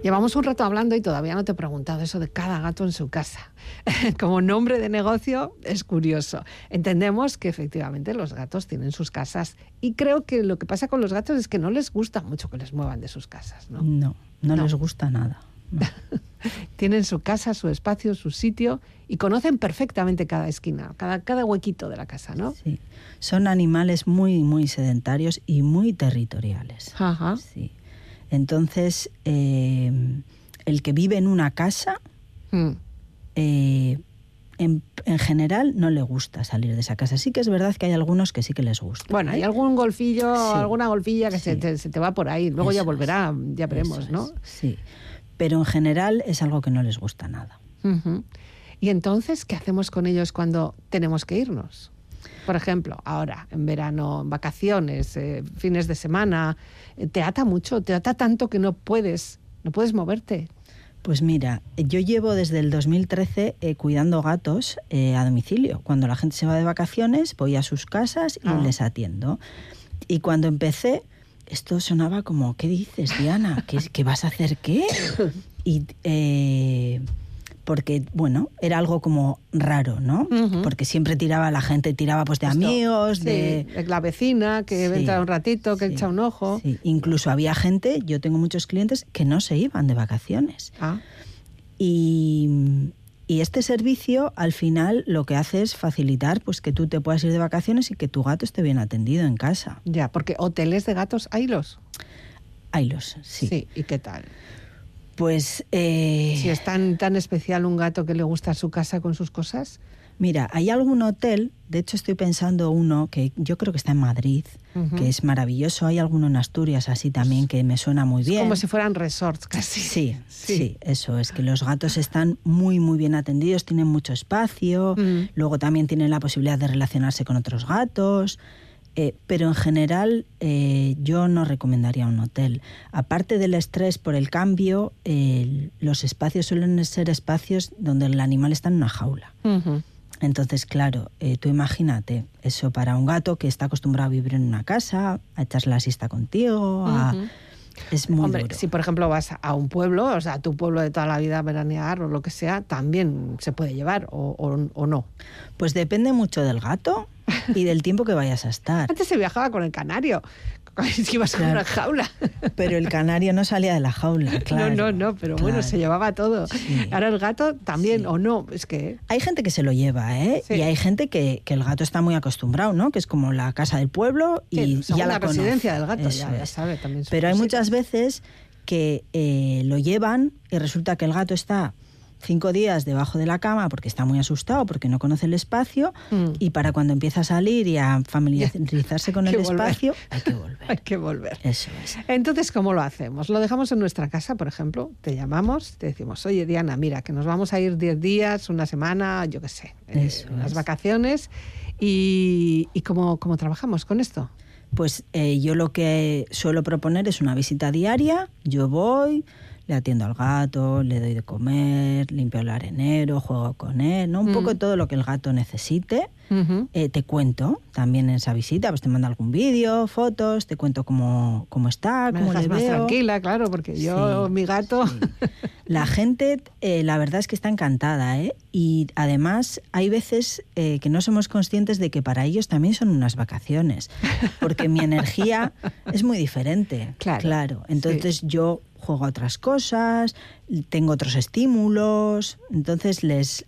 Llevamos un rato hablando y todavía no te he preguntado eso de cada gato en su casa. Como nombre de negocio es curioso. Entendemos que efectivamente los gatos tienen sus casas y creo que lo que pasa con los gatos es que no les gusta mucho que les muevan de sus casas, ¿no? No les gusta nada. No. Tienen su casa, su espacio, su sitio y conocen perfectamente cada esquina, cada huequito de la casa, ¿no? Sí. Son animales muy, muy sedentarios y muy territoriales. Ajá. Sí. Entonces, el que vive en una casa, en general no le gusta salir de esa casa. Sí que es verdad que hay algunos que sí que les gusta. Bueno, hay algún golfillo, sí, alguna golfilla que se te va por ahí. Luego eso ya volverá, ya veremos, es, ¿no? Sí, pero en general es algo que no les gusta nada. Uh-huh. Y entonces, ¿qué hacemos con ellos cuando tenemos que irnos? Por ejemplo, ahora, en verano, en vacaciones, fines de semana, ¿te ata mucho? ¿Te ata tanto que no puedes moverte? Pues mira, yo llevo desde el 2013 cuidando gatos a domicilio. Cuando la gente se va de vacaciones, voy a sus casas y les atiendo. Y cuando empecé, esto sonaba como, ¿qué dices, Diana? ¿Qué vas a hacer qué? Y porque, bueno, era algo como raro, ¿no? Uh-huh. Porque siempre la gente tiraba pues de amigos, sí, de la vecina que entra un ratito, que echa un ojo. Sí. Incluso había gente, yo tengo muchos clientes que no se iban de vacaciones. Y este servicio, al final, lo que hace es facilitar pues que tú te puedas ir de vacaciones y que tu gato esté bien atendido en casa. Ya, porque hoteles de gatos, ¿haylos? Haylos, sí. Sí, ¿y qué tal? Pues si es tan especial un gato que le gusta su casa con sus cosas. Mira, hay algún hotel, de hecho estoy pensando uno que yo creo que está en Madrid, uh-huh, que es maravilloso. Hay alguno en Asturias así también que me suena muy bien. Es como si fueran resorts casi. Sí, eso es, que los gatos están muy muy bien atendidos, tienen mucho espacio, luego también tienen la posibilidad de relacionarse con otros gatos. Pero en general yo no recomendaría un hotel. Aparte del estrés por el cambio, los espacios suelen ser espacios donde el animal está en una jaula. Uh-huh. Entonces, claro, tú imagínate, eso para un gato que está acostumbrado a vivir en una casa, a echarse la siesta contigo, uh-huh, es muy duro. Si por ejemplo vas a un pueblo, o sea, a tu pueblo de toda la vida a veranear o lo que sea, también se puede llevar o no. Pues depende mucho del gato y del tiempo que vayas a estar. Antes se viajaba con el canario, si ibas con una jaula. Pero el canario no salía de la jaula, claro. No, pero bueno, se llevaba todo. Sí. Ahora el gato también, o no, es que... Hay gente que se lo lleva, ¿eh? Sí. Y hay gente que el gato está muy acostumbrado, ¿no? Que es como la casa del pueblo y ya la residencia del gato, ya sabe también. Pero hay muchas veces que lo llevan y resulta que el gato está 5 días debajo de la cama porque está muy asustado, porque no conoce el espacio, y para cuando empieza a salir y a familiarizarse con el espacio, hay que volver. Hay que volver. Eso es. Entonces, ¿cómo lo hacemos? ¿Lo dejamos en nuestra casa, por ejemplo? Te llamamos, te decimos, oye, Diana, mira, que nos vamos a ir 10 días, una semana, yo qué sé, unas vacaciones, y ¿cómo trabajamos con esto? Pues yo lo que suelo proponer es una visita diaria. Yo voy, le atiendo al gato, le doy de comer, limpio el arenero, juego con él, ¿no? Un poco todo lo que el gato necesite. Uh-huh. Te cuento también en esa visita, pues te mando algún vídeo, fotos, te cuento cómo está, cómo le veo. Me dejas más tranquila, claro, porque yo, mi gato... Sí. La gente, la verdad es que está encantada, ¿eh? Y además hay veces que no somos conscientes de que para ellos también son unas vacaciones, porque mi energía es muy diferente. Claro. Entonces yo juego a otras cosas, tengo otros estímulos, entonces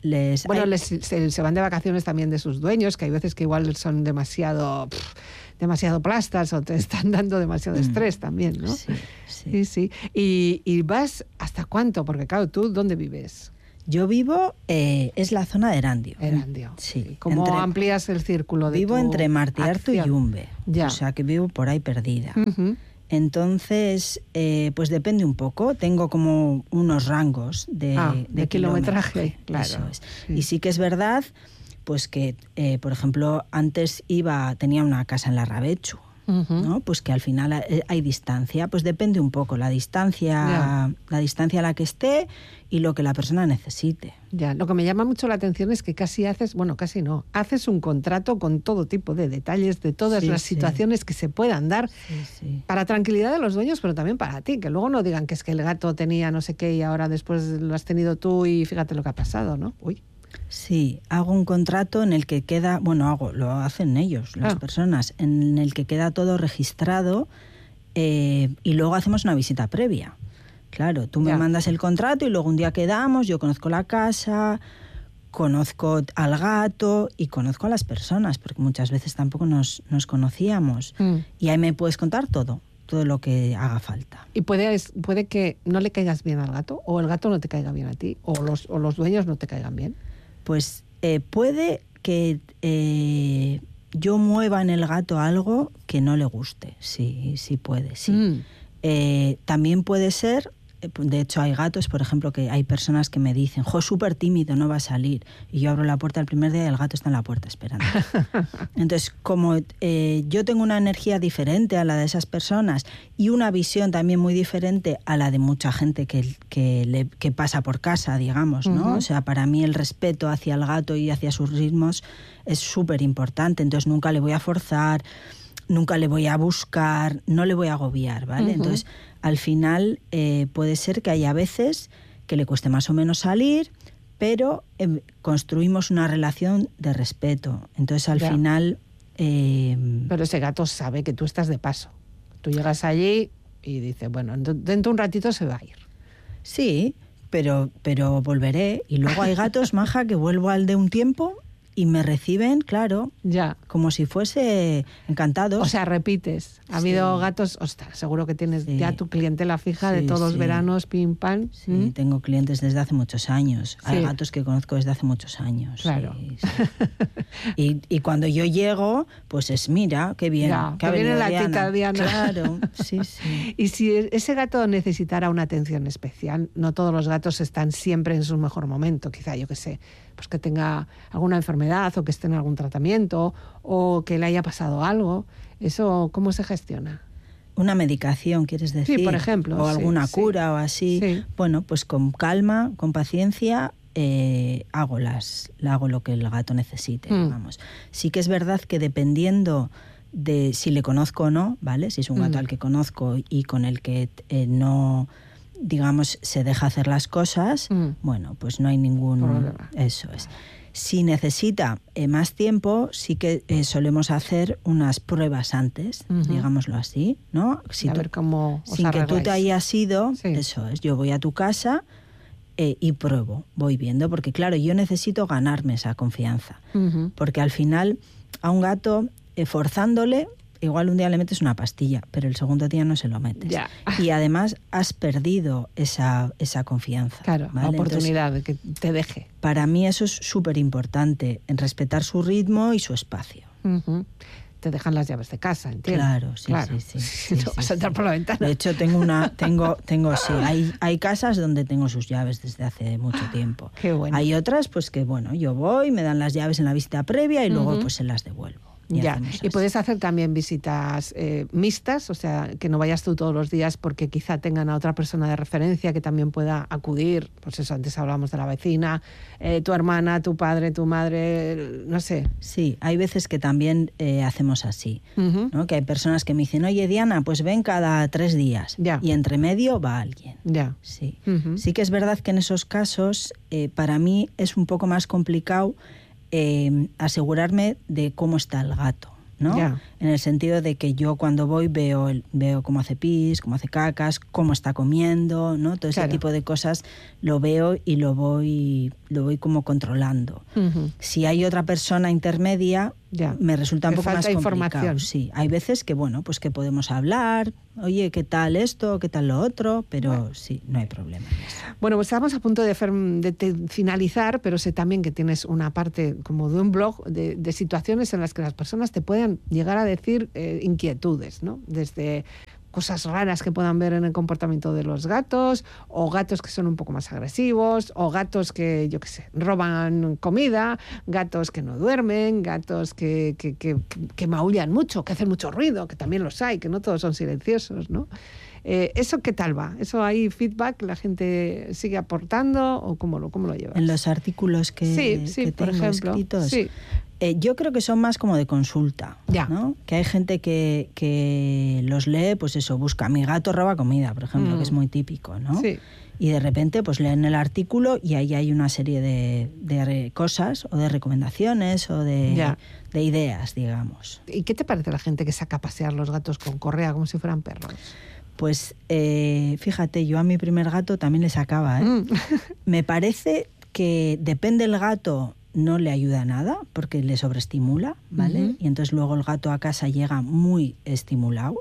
se van de vacaciones también de sus dueños, que hay veces que igual son demasiado plastas o te están dando demasiado estrés también, ¿no? Sí. ¿Y vas hasta cuánto? Porque claro, ¿tú dónde vives? Yo vivo, es la zona de Erandio. Erandio. Sí. ¿Cómo amplías el círculo de vivo entre Martiarto y Yumbe. Ya. O sea que vivo por ahí perdida. Uh-huh. Entonces, pues depende un poco. Tengo como unos rangos de kilometraje. Claro. Eso es. Sí. Y sí que es verdad, pues que, por ejemplo, antes tenía una casa en Larrabechu. ¿no? Pues que al final hay distancia. Pues depende un poco la distancia a la que esté y lo que la persona necesite. Ya, lo que me llama mucho la atención es que casi haces un contrato con todo tipo de detalles, de todas las situaciones que se puedan dar para tranquilidad de los dueños, pero también para ti, que luego no digan que es que el gato tenía no sé qué y ahora después lo has tenido tú y fíjate lo que ha pasado, ¿no? Uy. Sí, hago un contrato en el que queda, lo hacen ellos, las personas, en el que queda todo registrado y luego hacemos una visita previa. Claro, tú me mandas el contrato y luego un día quedamos, yo conozco la casa, conozco al gato y conozco a las personas, porque muchas veces tampoco nos conocíamos. Y ahí me puedes contar todo lo que haga falta. ¿Y puede que no le caigas bien al gato, o el gato no te caiga bien a ti, o los dueños no te caigan bien? Pues puede que yo mueva en el gato algo que no le guste. Sí puede, sí. También puede ser, de hecho hay gatos, por ejemplo, que hay personas que me dicen, súper tímido, no va a salir. Y yo abro la puerta el primer día y el gato está en la puerta esperando. Entonces, como yo tengo una energía diferente a la de esas personas y una visión también muy diferente a la de mucha gente que pasa por casa, digamos, ¿no? O sea, para mí el respeto hacia el gato y hacia sus ritmos es súper importante. Entonces, nunca le voy a forzar, nunca le voy a buscar, no le voy a agobiar, ¿vale? Entonces, al final puede ser que haya veces que le cueste más o menos salir, pero construimos una relación de respeto. Entonces, al final... Pero ese gato sabe que tú estás de paso. Tú llegas allí y dices, bueno, dentro de un ratito se va a ir. Sí, pero volveré. Y luego hay gatos, Maja, que vuelvo al de un tiempo... Y me reciben, claro, como si fuese encantados. O sea, repites. Ha habido gatos, seguro que tienes ya tu clientela fija de todos los veranos, pim, pam. Sí, tengo clientes desde hace muchos años. Hay gatos que conozco desde hace muchos años. Claro. Sí. Y cuando yo llego, pues mira, qué bien. Que viene la tita Diana. Claro, sí. Y si ese gato necesitara una atención especial, no todos los gatos están siempre en su mejor momento, quizá, yo qué sé, pues que tenga alguna enfermedad o que esté en algún tratamiento o que le haya pasado algo. ¿Eso cómo se gestiona? Una medicación, ¿quieres decir? Sí, por ejemplo. O alguna cura o así. Sí. Bueno, pues con calma, con paciencia, hago lo que el gato necesite, vamos. Sí que es verdad que dependiendo de si le conozco o no, ¿vale? Si es un gato al que conozco y con el que no... digamos, se deja hacer las cosas, bueno, pues no hay ningún problema. Eso es. Si necesita más tiempo, sí que solemos hacer unas pruebas antes, digámoslo así, ¿no? A ver cómo os sin que tú te hayas ido, sí. Eso es, yo voy a tu casa y pruebo, voy viendo, porque claro, yo necesito ganarme esa confianza, porque al final a un gato, forzándole, igual un día le metes una pastilla, pero el segundo día no se lo metes. Ya. Y además has perdido esa confianza. Claro, ¿vale? la oportunidad de que te deje. Para mí eso es súper importante, en respetar su ritmo y su espacio. Te dejan las llaves de casa, ¿entiendes? Claro, sí. No vas a entrar por la ventana. De hecho, hay casas donde tengo sus llaves desde hace mucho tiempo. Qué bueno. Hay otras, pues que bueno, yo voy, me dan las llaves en la visita previa y luego pues se las devuelvo. Y puedes hacer también visitas mixtas, o sea, que no vayas tú todos los días porque quizá tengan a otra persona de referencia que también pueda acudir. Pues eso, antes hablábamos de la vecina, tu hermana, tu padre, tu madre, no sé. Sí, hay veces que también hacemos así, ¿no? Que hay personas que me dicen, oye Diana, pues ven cada 3 días. Y entre medio va alguien. Sí. Sí que es verdad que en esos casos para mí es un poco más complicado asegurarme de cómo está el gato, ¿no? En el sentido de que yo cuando voy veo cómo hace pis, cómo hace cacas, cómo está comiendo, ¿no? Todo ese tipo de cosas lo veo y lo voy como controlando. Si hay otra persona intermedia, me resulta un poco más complicado. Información. Sí, hay veces que bueno, pues que podemos hablar, oye, ¿qué tal esto? ¿Qué tal lo otro? Pero sí, no hay problema. Bueno, pues estamos a punto de finalizar, pero sé también que tienes una parte como de un blog de situaciones en las que las personas te pueden llegar a decir inquietudes, ¿no? Desde cosas raras que puedan ver en el comportamiento de los gatos, o gatos que son un poco más agresivos, o gatos que, yo qué sé, roban comida, gatos que no duermen, gatos que maullan mucho, que hacen mucho ruido, que también los hay, que no todos son silenciosos, ¿no? ¿Eso qué tal va? ¿Eso hay feedback? ¿La gente sigue aportando o cómo lo llevas? En los artículos que por tengo ejemplo, escritos, sí. Yo creo que son más como de consulta, ¿no? Que hay gente que los lee, pues eso, busca mi gato roba comida, por ejemplo, que es muy típico, ¿no? Sí. Y de repente pues leen el artículo y ahí hay una serie de cosas o de recomendaciones o de ideas, digamos. ¿Y qué te parece la gente que saca a pasear los gatos con correa como si fueran perros? Pues fíjate, yo a mi primer gato también le sacaba, ¿eh? Me parece que depende del gato, no le ayuda nada porque le sobreestimula, ¿vale? Y entonces luego el gato a casa llega muy estimulado.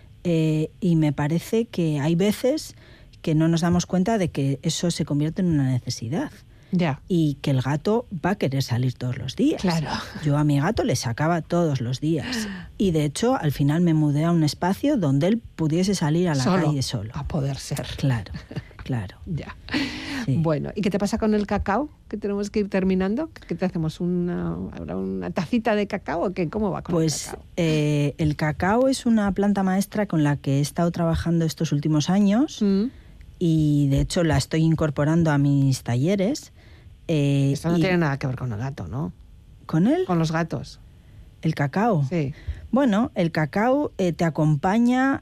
Y me parece que hay veces que no nos damos cuenta de que eso se convierte en una necesidad. Ya. Y que el gato va a querer salir todos los días. Claro. Yo a mi gato le sacaba todos los días. Y de hecho, al final me mudé a un espacio donde él pudiese salir a la calle solo. A poder ser. Claro, claro. Ya. Sí. Bueno, ¿y qué te pasa con el cacao? Que tenemos que ir terminando. ¿Qué te hacemos? ¿Habrá una tacita de cacao o qué? ¿Cómo va con el cacao? Pues el cacao es una planta maestra con la que he estado trabajando estos últimos años. Y de hecho la estoy incorporando a mis talleres. Esto no tiene nada que ver con el gato, ¿no? ¿Con él? Con los gatos. ¿El cacao? Sí. Bueno, el cacao te acompaña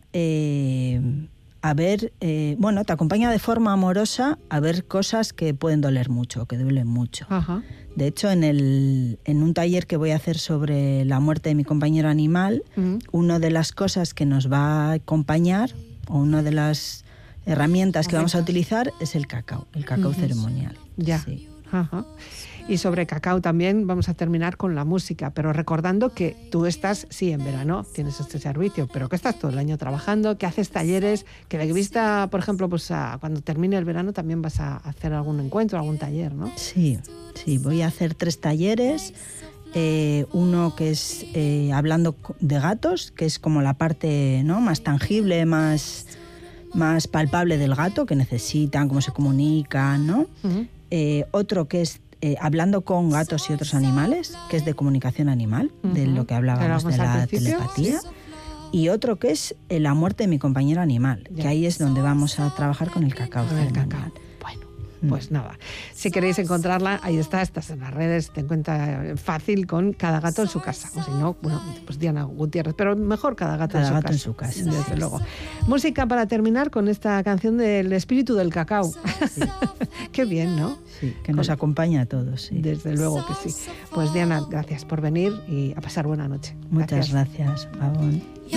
a ver, te acompaña de forma amorosa a ver cosas que pueden doler mucho, que duelen mucho. Ajá. De hecho, en un taller que voy a hacer sobre la muerte de mi compañero animal, una de las cosas que nos va a acompañar, o una de las herramientas que vamos a utilizar, es el cacao ceremonial. Ya. Sí. Ajá. Y sobre cacao también vamos a terminar con la música, pero recordando que tú estás, sí, en verano tienes este servicio, pero que estás todo el año trabajando, que haces talleres, que de vista, por ejemplo, pues cuando termine el verano también vas a hacer algún encuentro, algún taller, ¿no? Sí, voy a hacer 3 talleres. Uno que es hablando de gatos, que es como la parte, ¿no?, más tangible, más palpable del gato, que necesitan, cómo se comunican, ¿no? Otro que es hablando con gatos y otros animales, que es de comunicación animal, de lo que hablábamos de la telepatía. ¿Sí? Y otro que es la muerte de mi compañero animal, que ahí es donde vamos a trabajar con el cacao. Bueno, pues nada, si queréis encontrarla, ahí estás en las redes, te encuentra fácil con Cada Gato en su Casa. O si no, bueno, pues Diana Gutiérrez, pero mejor Cada Gato en su casa. Desde luego. Música para terminar con esta canción del espíritu del cacao. Sí. Qué bien, ¿no? Sí, que nos acompaña a todos. Sí. Desde luego que sí. Pues Diana, gracias por venir y a pasar buena noche. Muchas gracias, Pavón.